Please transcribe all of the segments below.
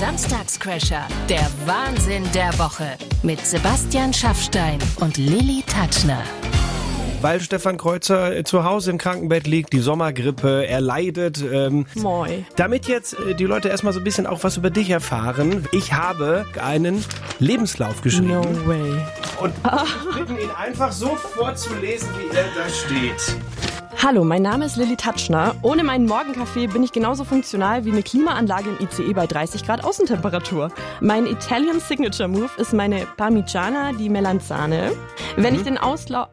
Samstagscrasher, der Wahnsinn der Woche mit Sebastian Schaffstein und Lilly Tatschner. Weil Stefan Kreuzer zu Hause im Krankenbett liegt, die Sommergrippe, er leidet. Moi. Damit jetzt die Leute erstmal so ein bisschen auch was über dich erfahren, ich habe einen Lebenslauf geschrieben. No way. Und wir bitten ihn einfach so vorzulesen, wie er da steht. Hallo, mein Name ist Lilly Tatschner. Ohne meinen Morgenkaffee bin ich genauso funktional wie eine Klimaanlage im ICE bei 30 Grad Außentemperatur. Mein Italian Signature Move ist meine Parmigiana di Melanzane. Wenn ich den Auslauf...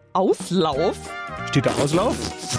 Steht da Auslauf?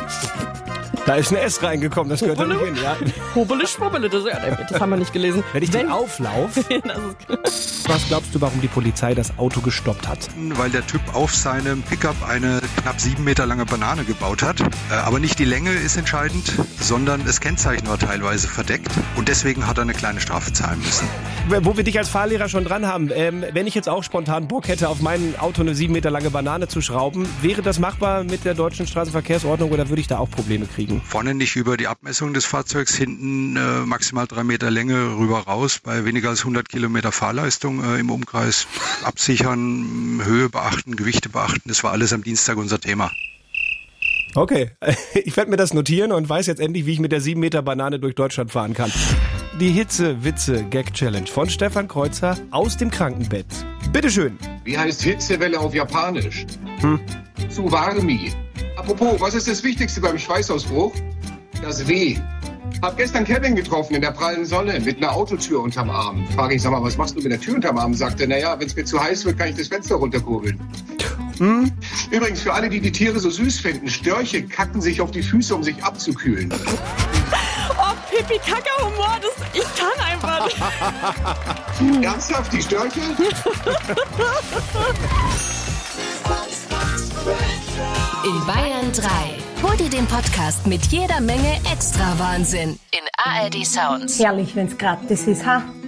Da ist ein S reingekommen, das gehört da nicht hin, ja. Hobele schwubbele, das haben wir nicht gelesen. Wenn ich den Auflauf... Was glaubst du, warum die Polizei das Auto gestoppt hat? Weil der Typ auf seinem Pickup eine knapp 7 Meter lange Banane gebaut hat. Aber nicht die Länge ist entscheidend, sondern das Kennzeichen war teilweise verdeckt. Und deswegen hat er eine kleine Strafe zahlen müssen. Wo wir dich als Fahrlehrer schon dran haben, wenn ich jetzt auch spontan Bock hätte, auf mein Auto eine 7 Meter lange Banane zu schrauben, wäre das machbar mit der deutschen Straßenverkehrsordnung oder würde ich da auch Probleme kriegen? Vorne nicht über die Abmessung des Fahrzeugs, hinten maximal 3 Meter Länge rüber raus, bei weniger als 100 Kilometer Fahrleistung im Umkreis. Absichern, Höhe beachten, Gewichte beachten, das war alles am Dienstag unser Thema. Okay, ich werde mir das notieren und weiß jetzt endlich, wie ich mit der 7 Meter Banane durch Deutschland fahren kann. Die Hitze-Witze-Gag-Challenge von Stefan Kreuzer aus dem Krankenbett. Bitteschön. Wie heißt Hitzewelle auf Japanisch? Tsuwarmi. Apropos, was ist das Wichtigste beim Schweißausbruch? Das W. Hab gestern Kevin getroffen in der prallen Sonne mit einer Autotür unterm Arm. Frage ich, sag mal, was machst du mit der Tür unterm Arm? Sagte, naja, wenn es mir zu heiß wird, kann ich das Fenster runterkurbeln. Übrigens, für alle, die die Tiere so süß finden, Störche kacken sich auf die Füße, um sich abzukühlen. Oh, Pipi-Kaka-Humor, ich kann einfach nicht. Ernsthaft, die Störche? In Bayern 3. Hol dir den Podcast mit jeder Menge extra Wahnsinn in ARD Sounds. Herrlich, wenn's gratis ist, ha?